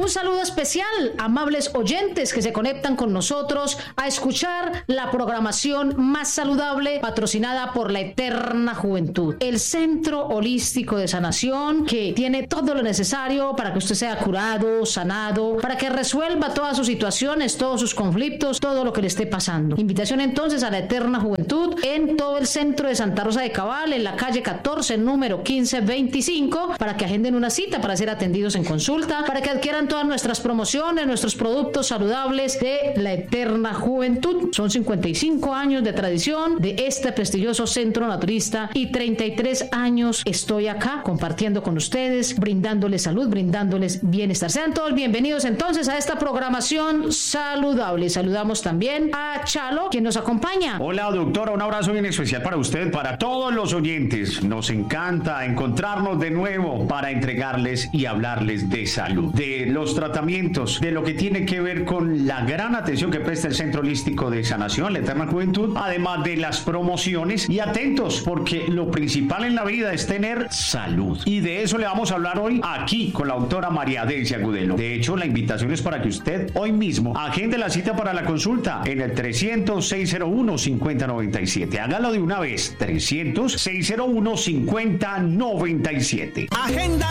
Un saludo especial, amables oyentes que se conectan con nosotros a escuchar la programación más saludable patrocinada por la Eterna Juventud, el Centro Holístico de Sanación, que tiene todo lo necesario para que usted sea curado, sanado, para que resuelva todas sus situaciones, todos sus conflictos, todo lo que le esté pasando. Invitación entonces a la Eterna Juventud en todo el centro de Santa Rosa de Cabal, en la calle 14, número 1525, para que agenden una cita para ser atendidos en consulta, para que adquieran todas nuestras promociones, nuestros productos saludables de la Eterna Juventud. Son 55 años de tradición de este prestigioso centro naturista y 33 años estoy acá compartiendo con ustedes, brindándoles salud, brindándoles bienestar. Sean todos bienvenidos entonces a esta programación saludable. Saludamos también a Chalo, quien nos acompaña. Hola, doctora, un abrazo bien especial para usted, para todos los oyentes. Nos encanta encontrarnos de nuevo para entregarles y hablarles de salud, de los tratamientos, de lo que tiene que ver con la gran atención que presta el Centro Holístico de Sanación, la Eterna Juventud, además de las promociones. Y atentos, porque lo principal en la vida es tener salud. Y de eso le vamos a hablar hoy aquí con la doctora María Delcia Agudelo. De hecho, la invitación es para que usted hoy mismo agende la cita para la consulta en el 300-601-5097. Hágalo de una vez, 300-601-5097. Agenda